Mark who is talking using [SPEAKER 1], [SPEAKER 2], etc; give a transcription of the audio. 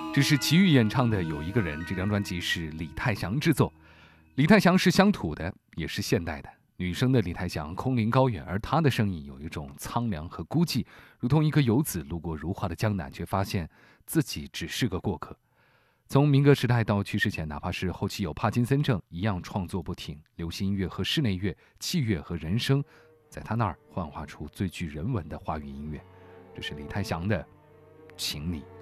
[SPEAKER 1] 这是齐豫演唱的《有一个人》，这张专辑是李泰祥制作。李泰祥是乡土的，也是现代的。女生的李泰祥空灵高远，而她的声音有一种苍凉和孤寂，如同一个游子路过如画的江南，却发现自己只是个过客。从民歌时代到去世前，哪怕是后期有帕金森症，一样创作不停。流行音乐和室内乐、器乐和人声，在他那儿幻化出最具人文的华语音乐。这是李泰祥的《请你》。